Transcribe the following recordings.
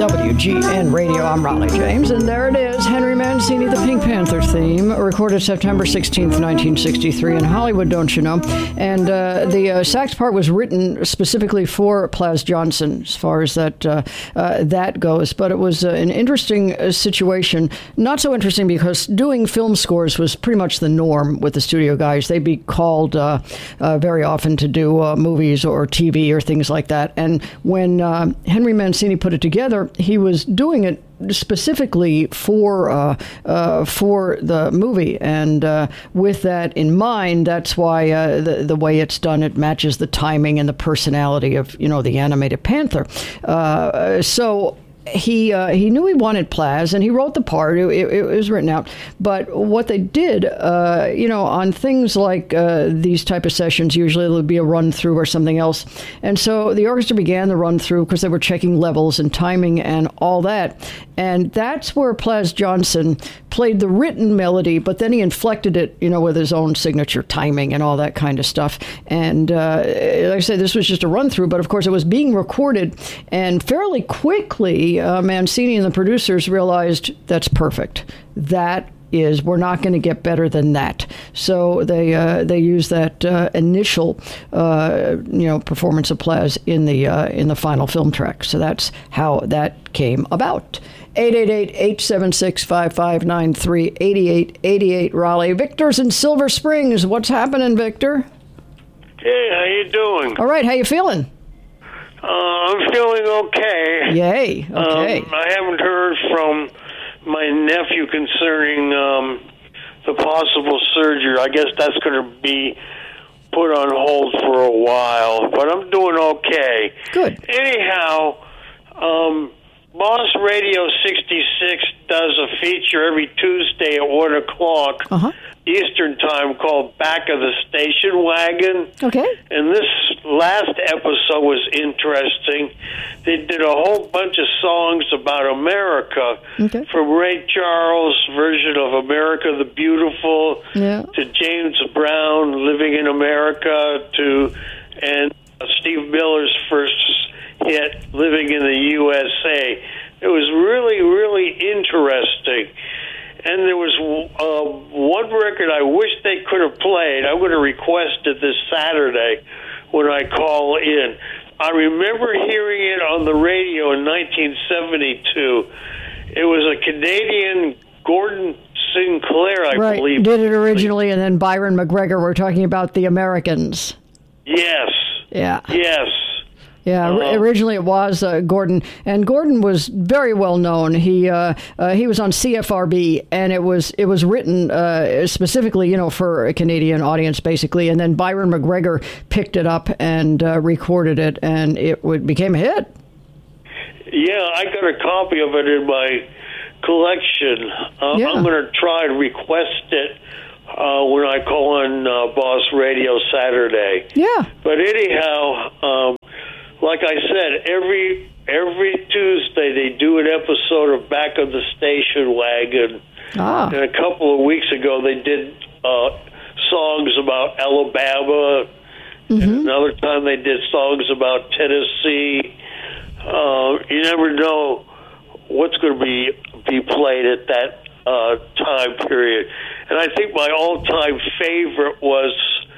WGN Radio, I'm Raleigh James, and there it is, Henry Mancini, the Pink Panther theme, recorded September 16th, 1963 in Hollywood, don't you know? And the sax part was written specifically for Plas Johnson, as far as that goes. But it was an interesting situation. Not so interesting because doing film scores was pretty much the norm with the studio guys. They'd be called very often to do movies or TV or things like that. And when Henry Mancini put it together, he was doing it specifically for the movie, and with that in mind, that's why the way it's done, it matches the timing and the personality of the animated Panther. So he knew he wanted Plas, and he wrote the part. It was written out. But what they did, on things like these type of sessions, usually there'll be a run through or something else. And so the orchestra began the run through because they were checking levels and timing and all that. And that's where Plas Johnson played the written melody, but then he inflected it, with his own signature timing and all that kind of stuff. And like I said, this was just a run through, but of course it was being recorded, and fairly quickly Mancini and the producers realized that's perfect. We're not going to get better than that. So they used that initial performance of Plas in the final film track. So that's how that came about. 888-876-5593, 8888 Raleigh. Victor's in Silver Springs. What's happening, Victor? Hey, how you doing? All right, how you feeling? I'm feeling okay. Yay, okay. I haven't heard from my nephew concerning the possible surgery. I guess that's going to be put on hold for a while, but I'm doing okay. Good. Anyhow, Boss Radio 66 does a feature every Tuesday at 1 o'clock Eastern Time called Back of the Station Wagon. Okay. And this last episode was interesting. They did a whole bunch of songs about America, from Ray Charles' version of America the Beautiful to James Brown, Living in America, and Steve Miller's first hit, Living in the USA. It was really, really interesting. And there was one record I wish they could have played. I'm going to request it this Saturday when I call in. I remember hearing it on the radio in 1972. It was a Canadian Gordon Sinclair, I believe. Did it originally, and then Byron McGregor. We're talking about the Americans. Yes. Yeah. Yes. Yeah, originally it was Gordon, and Gordon was very well known. He was on CFRB, and it was written specifically, for a Canadian audience, basically. And then Byron McGregor picked it up and recorded it, and it became a hit. Yeah, I got a copy of it in my collection. I'm going to try and request it when I call on Boss Radio Saturday. Yeah. But anyhow, like I said, every Tuesday they do an episode of Back of the Station Wagon. And a couple of weeks ago they did songs about Alabama. And another time they did songs about Tennessee. You never know what's going to be played at that time period. And I think my all-time favorite was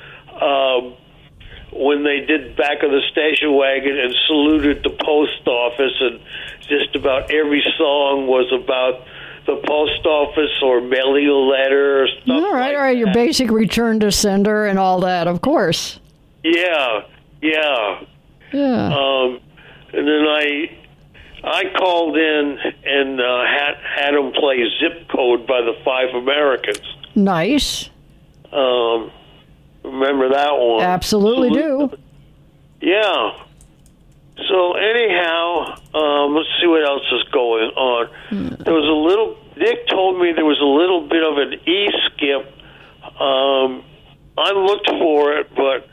when they did Back of the Station Wagon and saluted the post office, and just about every song was about the post office or mailing a letter or stuff all right, your basic return to sender and all that, of course. Yeah. And then I called in and had them play Zip Code by the Five Americans. Nice. Remember that one? Absolutely do. Yeah. So anyhow, let's see what else is going on. There was Nick told me there was a little bit of an E-skip. I looked for it, but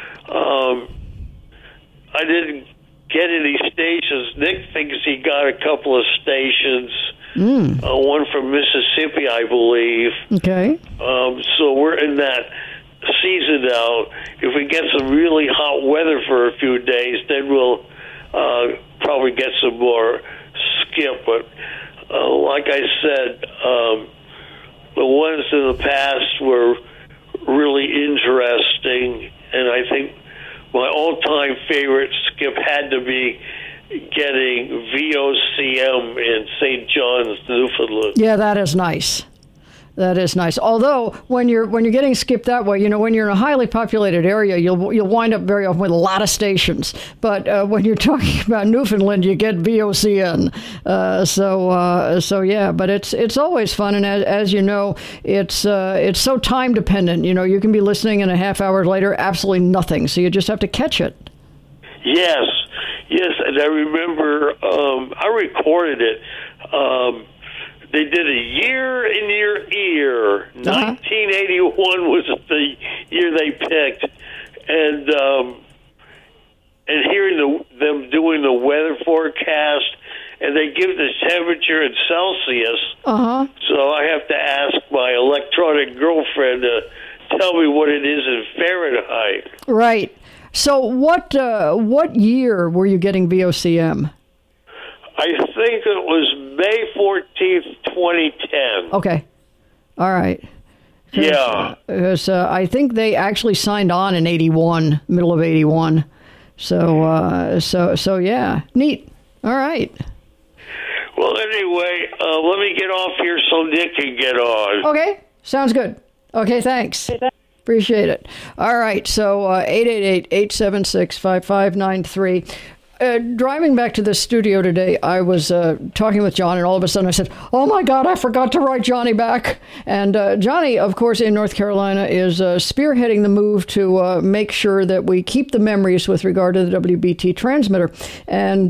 I didn't get any stations. Nick thinks he got a couple of stations. One from Mississippi, I believe. Okay. So we're in that season now. If we get some really hot weather for a few days, then we'll probably get some more skip, but like I said, the ones in the past were really interesting, and I think my all-time favorite skip had to be getting VOCM in St. John's, Newfoundland. Yeah, that is nice. That is nice. Although when you're getting skipped that way, when you're in a highly populated area, you'll wind up very often with a lot of stations. But when you're talking about Newfoundland, you get VOCN. So yeah. But it's always fun, and as you know, it's so time dependent. You can be listening, and a half hour later, absolutely nothing. So you just have to catch it. Yes, and I remember I recorded it. They did a Year in Your Ear. 1981 was the year they picked, and hearing them doing the weather forecast, and they give the temperature in Celsius. So I have to ask my electronic girlfriend to tell me what it is in Fahrenheit. Right. So what year were you getting VOCM? I think it was May 14th, 2010. Okay. All right. Yeah. Because I think they actually signed on in 81, middle of 81. So yeah. Neat. All right. Well, anyway, let me get off here so Nick can get on. Okay. Sounds good. Okay, thanks. Appreciate it. All right. So 888-876-5593. Driving back to the studio today, I was talking with John, and all of a sudden I said, oh my God, I forgot to write Johnny back. And Johnny, of course, in North Carolina, is spearheading the move to make sure that we keep the memories with regard to the WBT transmitter. And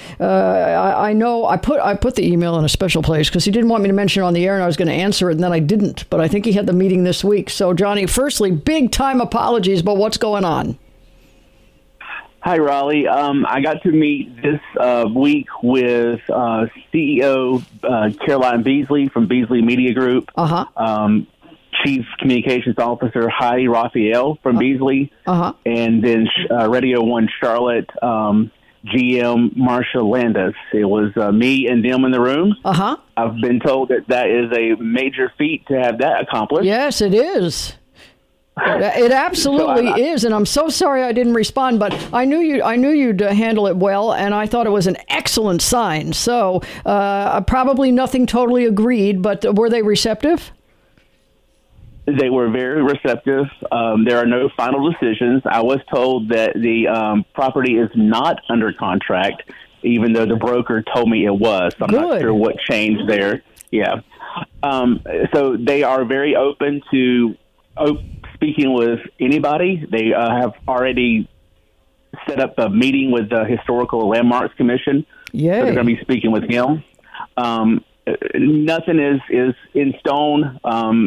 I know I put the email in a special place because he didn't want me to mention it on the air, and I was going to answer it, and then I didn't. But I think he had the meeting this week. So, Johnny, firstly, big time apologies, but what's going on? Hi, Raleigh. I got to meet this week with CEO Caroline Beasley from Beasley Media Group, Chief Communications Officer Heidi Raphael from Beasley, and then Radio 1 Charlotte GM Marsha Landis. It was me and them in the room. I've been told that is a major feat to have that accomplished. Yes, it is. It absolutely is, and I'm so sorry I didn't respond. But I knew you'd handle it well, and I thought it was an excellent sign. So probably nothing totally agreed, but were they receptive? They were very receptive. There are no final decisions. I was told that the property is not under contract, even though the broker told me it was. So I'm not sure what changed there. Yeah. So they are very open to speaking with anybody. They have already set up a meeting with the Historical Landmarks Commission. Yeah, so they're going to be speaking with him. Nothing is in stone.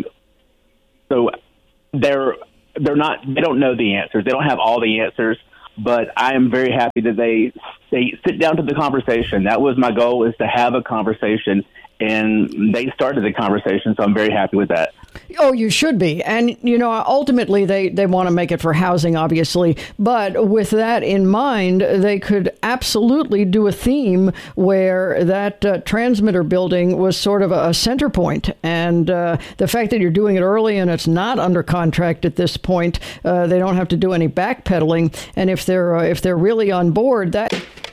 So they don't know the answers. They don't have all the answers. But I am very happy that they sit down to the conversation. That was my goal, is to have a conversation. And they started the conversation, so I'm very happy with that. Oh, you should be. And, ultimately they want to make it for housing, obviously. But with that in mind, they could absolutely do a theme where that transmitter building was sort of a center point. And the fact that you're doing it early and it's not under contract at this point, they don't have to do any backpedaling. And if they're really on board, that...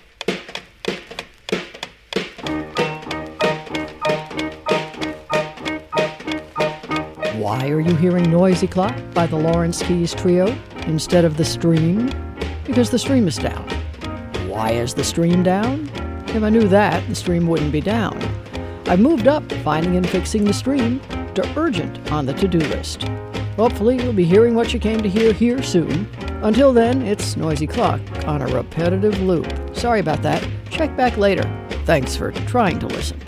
Why are you hearing Noisy Clock by the Lawrence Keys Trio instead of the stream? Because the stream is down. Why is the stream down? If I knew that, the stream wouldn't be down. I've moved up finding and fixing the stream to urgent on the to-do list. Hopefully you'll be hearing what you came to hear here soon. Until then, it's Noisy Clock on a repetitive loop. Sorry about that. Check back later. Thanks for trying to listen.